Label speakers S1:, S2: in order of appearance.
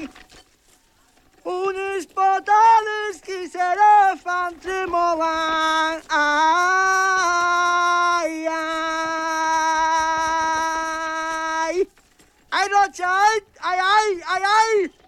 S1: Unos portales quisiera tremolar. Ay, ay. Ay, Rocha, ay, ay, ay, ay.